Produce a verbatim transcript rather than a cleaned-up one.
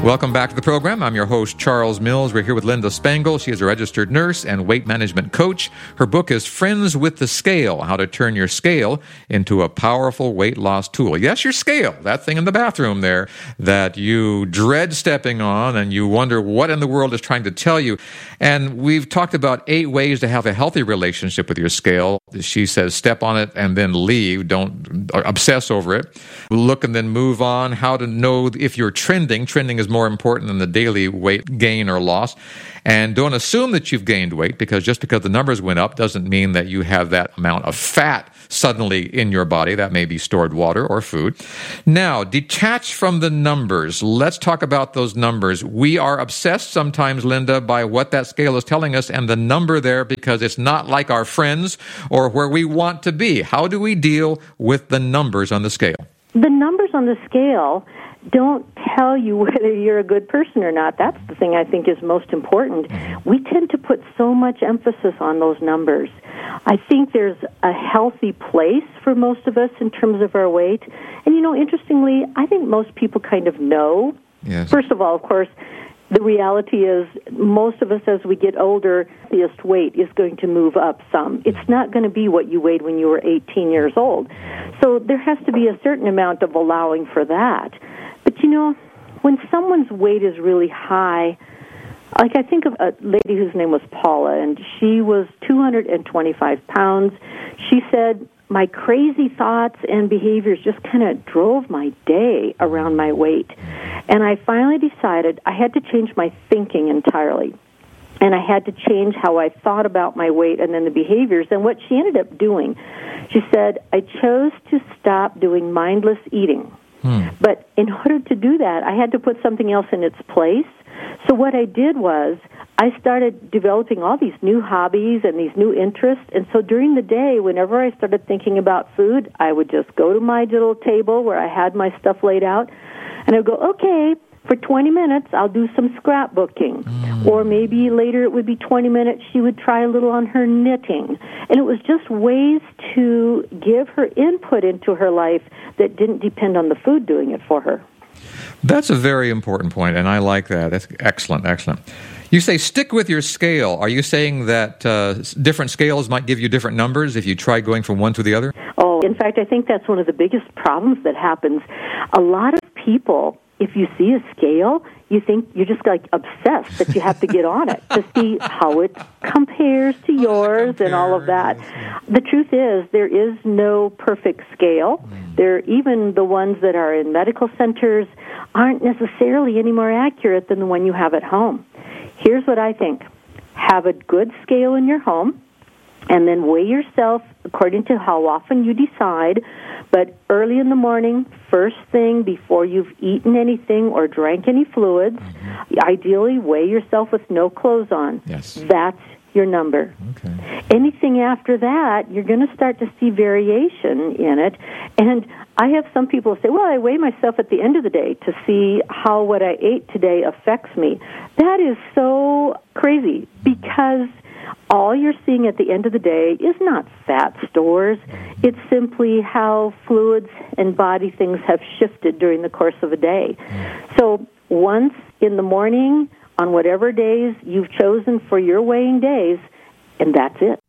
Welcome back to the program. I'm your host, Charles Mills. We're here with Linda Spangle. She is a registered nurse and weight management coach. Her book is Friends with the Scale, How to Turn Your Scale into a Powerful Weight Loss Tool. Yes, your scale, that thing in the bathroom there that you dread stepping on and you wonder what in the world is trying to tell you. And we've talked about eight ways to have a healthy relationship with your scale. She says step on it and then leave. Don't obsess over it. Look and then move on. How to know if you're trending. Trending is more important than the daily weight gain or loss. And don't assume that you've gained weight, because just because the numbers went up doesn't mean that you have that amount of fat suddenly in your body. That may be stored water or food. Now, detach from the numbers. Let's talk about those numbers. We are obsessed sometimes, Linda, by what that scale is telling us and the number there, because it's not like our friends or where we want to be. How do we deal with the numbers on the scale? The numbers on the scale don't tell you whether you're a good person or not. That's the thing I think is most important. We tend to put so much emphasis on those numbers. I think there's a healthy place for most of us in terms of our weight. And, you know, interestingly, I think most people kind of know. Yes. First of all, of course, the reality is most of us as we get older, the healthiest weight is going to move up some. It's not going to be what you weighed when you were eighteen years old. So there has to be a certain amount of allowing for that. But, you know, when someone's weight is really high, like I think of a lady whose name was Paula, and she was two hundred twenty-five pounds. She said, my crazy thoughts and behaviors just kind of drove my day around my weight. And I finally decided I had to change my thinking entirely. And I had to change how I thought about my weight and then the behaviors. And what she ended up doing, she said, I chose to stop doing mindless eating. Hmm. But in order to do that, I had to put something else in its place. So what I did was I started developing all these new hobbies and these new interests. And so during the day, whenever I started thinking about food, I would just go to my little table where I had my stuff laid out, and I would go, okay, for twenty minutes, I'll do some scrapbooking. Mm. Or maybe later it would be twenty minutes, she would try a little on her knitting. And it was just ways to give her input into her life that didn't depend on the food doing it for her. That's a very important point, and I like that. That's excellent, excellent. You say stick with your scale. Are you saying that uh, different scales might give you different numbers if you try going from one to the other? Oh, in fact, I think that's one of the biggest problems that happens. A lot of people, if you see a scale, you think you're just like obsessed that you have to get on it to see how it compares to yours and all of that. The truth is there is no perfect scale. There, even the ones that are in medical centers aren't necessarily any more accurate than the one you have at home. Here's what I think. Have a good scale in your home, and then weigh yourself according to how often you decide, but early in the morning, first thing before you've eaten anything or drank any fluids, mm-hmm. ideally weigh yourself with no clothes on. Yes. That's your number. Okay. Anything after that, you're going to start to see variation in it. And I have some people say, well, I weigh myself at the end of the day to see how what I ate today affects me. That is so crazy, because all you're seeing at the end of the day is not fat stores. It's simply how fluids and body things have shifted during the course of a day. So once in the morning, on whatever days you've chosen for your weighing days, and that's it.